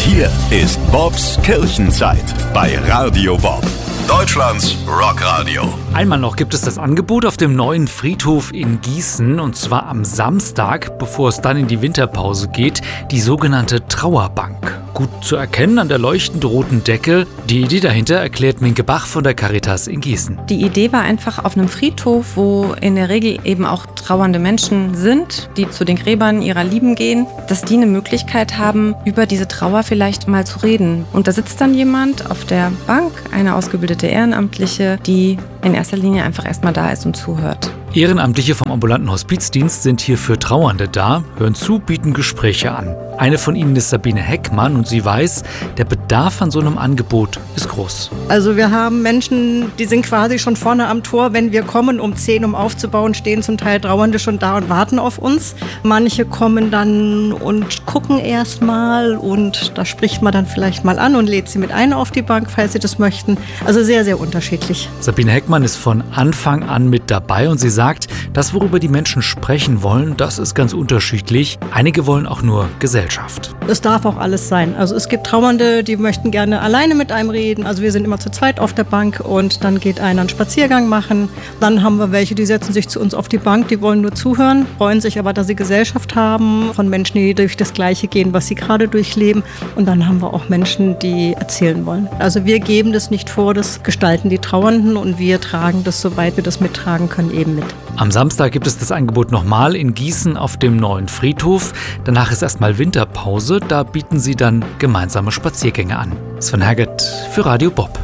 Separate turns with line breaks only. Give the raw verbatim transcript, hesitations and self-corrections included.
hier ist Bobs Kirchenzeit bei Radio Bob, Deutschlands Rockradio.
Einmal noch gibt es das Angebot auf dem neuen Friedhof in Gießen, und zwar am Samstag, bevor es dann in die Winterpause geht, die sogenannte Trauerbank. Gut zu erkennen an der leuchtend roten Decke. Die Idee dahinter erklärt Minke Bach von der Caritas in Gießen.
Die Idee war einfach auf einem Friedhof, wo in der Regel eben auch trauernde Menschen sind, die zu den Gräbern ihrer Lieben gehen, dass die eine Möglichkeit haben, über diese Trauer vielleicht mal zu reden. Und da sitzt dann jemand auf der Bank, eine ausgebildete Ehrenamtliche, die in erster Linie einfach erstmal da ist und zuhört.
Ehrenamtliche vom ambulanten Hospizdienst sind hier für Trauernde da, hören zu, bieten Gespräche an. Eine von ihnen ist Sabine Heckmann und sie weiß, der Bedarf an so einem Angebot ist groß.
Also wir haben Menschen, die sind quasi schon vorne am Tor, wenn wir kommen um zehn, um aufzubauen, stehen zum Teil Trauernde schon da und warten auf uns. Manche kommen dann und gucken erst mal und da spricht man dann vielleicht mal an und lädt sie mit ein auf die Bank, falls sie das möchten. Also sehr, sehr unterschiedlich.
Sabine Heckmann ist von Anfang an mit dabei und sie sagt, das, worüber die Menschen sprechen wollen, das ist ganz unterschiedlich. Einige wollen auch nur Gesellschaft.
Es darf auch alles sein. Also es gibt Trauernde, die möchten gerne alleine mit einem reden. Also wir sind immer zu zweit auf der Bank und dann geht einer einen Spaziergang machen. Dann haben wir welche, die setzen sich zu uns auf die Bank, die wollen nur zuhören, freuen sich aber, dass sie Gesellschaft haben, von Menschen, die durch das Gleiche gehen, was sie gerade durchleben. Und dann haben wir auch Menschen, die erzählen wollen. Also wir geben das nicht vor, das gestalten die Trauernden und wir tragen das, soweit wir das mittragen können, eben mit.
Am Samstag gibt es das Angebot nochmal in Gießen auf dem neuen Friedhof. Danach ist erstmal Winterpause, da bieten sie dann gemeinsame Spaziergänge an. Sven Herget für Radio Bob.